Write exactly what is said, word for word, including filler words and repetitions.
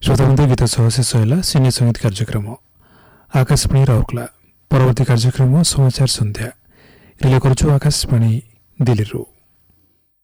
श्रोताबन्धु गीत छसे सयला सिने संगीत कार्यक्रम हो आकाशवाणी राउरकेला। परवर्ती कार्यक्रम हो समाचार सन्ध्या। रिले गर्छु आकाशवाणी दिल्ली।